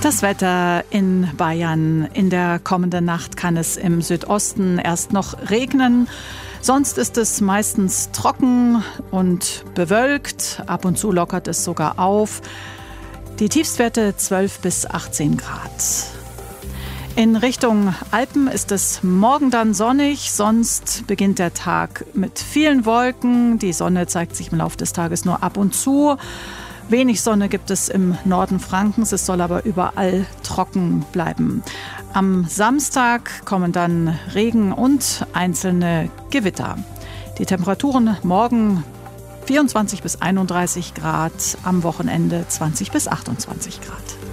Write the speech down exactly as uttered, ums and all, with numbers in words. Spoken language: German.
Das Wetter in Bayern. In der kommenden Nacht kann es im Südosten erst noch regnen. Sonst ist es meistens trocken und bewölkt. Ab und zu lockert es sogar auf. Die Tiefstwerte zwölf bis achtzehn Grad. In Richtung Alpen ist es morgen dann sonnig, sonst beginnt der Tag mit vielen Wolken. Die Sonne zeigt sich im Laufe des Tages nur ab und zu. Wenig Sonne gibt es im Norden Frankens, es soll aber überall trocken bleiben. Am Samstag kommen dann Regen und einzelne Gewitter. Die Temperaturen morgen vierundzwanzig bis einunddreißig Grad, am Wochenende zwanzig bis achtundzwanzig Grad.